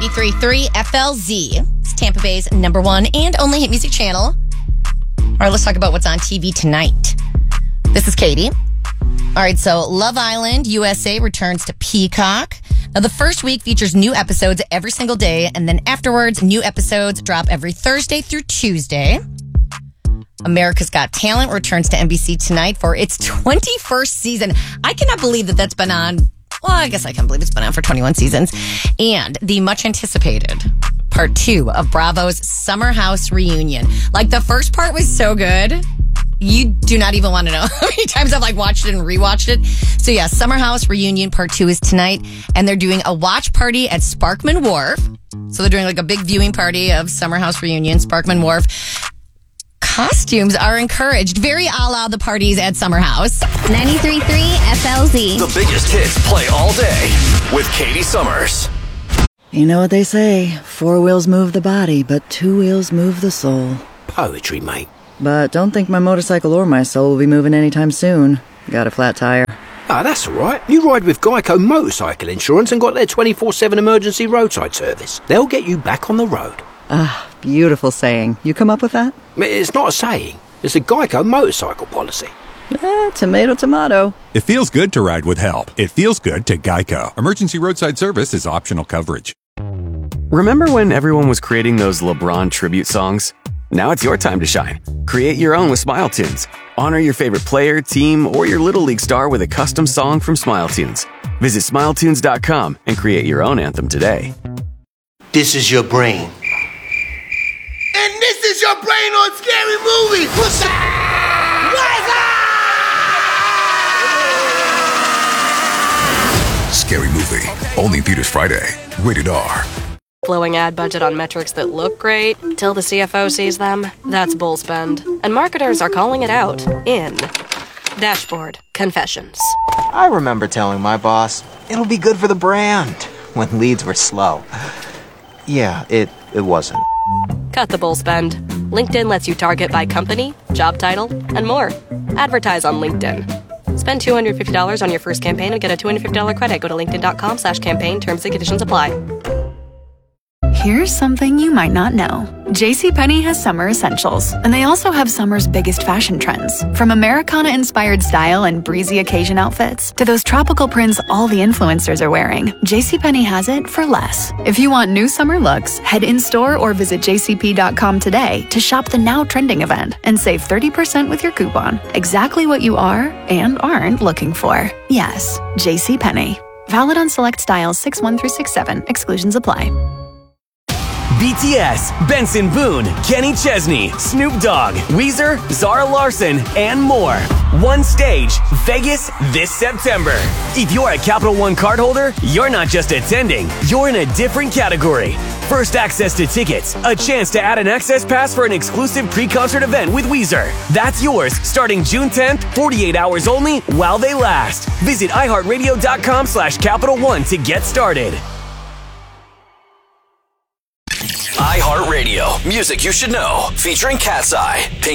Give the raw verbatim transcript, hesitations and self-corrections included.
ninety-three point three F L Z. It's Tampa Bay's number one and only hit music channel. All right, let's talk about what's on T V tonight. This is Katie. All right, so Love Island U S A returns to Peacock. Now, the first week features new episodes every single day, and then afterwards, new episodes drop every Thursday through Tuesday. America's Got Talent returns to N B C tonight for its twenty-first season. I cannot believe that that's been on. Well, I guess I can believe it's been on for twenty-one seasons. And the much anticipated part two of Bravo's Summer House Reunion. Like, the first part was so good. You do not even want to know how many times I've like watched it and rewatched it. So yeah, Summer House Reunion part two is tonight, and they're doing a watch party at Sparkman Wharf. So they're doing like a big viewing party of Summer House Reunion, Sparkman Wharf. Costumes are encouraged. Very a la the parties at Summer House. ninety-three point three F L Z. The biggest hits play all day with Katie Summers. You know what they say, four wheels move the body, but two wheels move the soul. Poetry, mate. But don't think my motorcycle or my soul will be moving anytime soon. Got a flat tire. Ah, that's all right. You ride with Geico Motorcycle Insurance and got their twenty-four seven emergency roadside service. They'll get you back on the road. Ah, beautiful saying. You come up with that? It's not a saying. It's a Geico motorcycle policy. Eh, tomato, tomato. It feels good to ride with help. It feels good to Geico. Emergency roadside service is optional coverage. Remember when everyone was creating those LeBron tribute songs? Now it's your time to shine. Create your own with Smile Tunes. Honor your favorite player, team, or your Little League star with a custom song from Smile Tunes. Visit smile tunes dot com and create your own anthem today. This is your brain. And this is your brain on Scary Movie. What's Scary Movie. Only in theaters Friday. Rated R. Blowing ad budget on metrics that look great till the C F O sees them. That's bull spend. And marketers are calling it out in Dashboard Confessions. I remember telling my boss, it'll be good for the brand, when leads were slow. Yeah, it, it wasn't. Cut the bull spend. LinkedIn lets you target by company, job title, and more. Advertise on LinkedIn. Spend two hundred fifty dollars on your first campaign and get a two hundred fifty dollars credit. Go to linkedin.com slash campaign. Terms and conditions apply. Here's something you might not know. JCPenney has summer essentials, and they also have summer's biggest fashion trends. From Americana-inspired style and breezy occasion outfits to those tropical prints all the influencers are wearing, JCPenney has it for less. If you want new summer looks, head in-store or visit j c p dot com today to shop the now trending event and save thirty percent with your coupon. Exactly what you are and aren't looking for. Yes, JCPenney. Valid on select styles six one through six seven. Exclusions apply. B T S, Benson Boone, Kenny Chesney, Snoop Dogg, Weezer, Zara Larson, and more. One stage, Vegas this September. If you're a Capital One cardholder, you're not just attending, you're in a different category. First access to tickets, a chance to add an access pass for an exclusive pre-concert event with Weezer. That's yours starting June tenth, forty-eight hours only while they last. Visit iHeartRadio.com slash Capital One to get started. iHeartRadio, music you should know, featuring Cat's Eye, Pink